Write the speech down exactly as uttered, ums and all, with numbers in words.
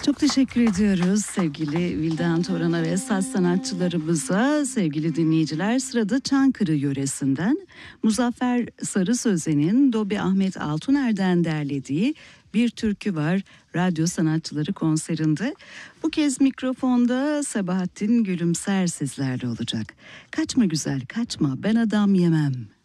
Çok teşekkür ediyoruz sevgili Vildan Toran'a ve saz sanatçılarımıza. Sevgili dinleyiciler, sırada Çankırı yöresinden Muzaffer Sarı Sözen'in Dobi Ahmet Altuner'den derlediği bir türkü var radyo sanatçıları konserinde. Bu kez mikrofonda Sabahattin Gülümser sizlerle olacak. Kaçma güzel kaçma, ben adam yemem.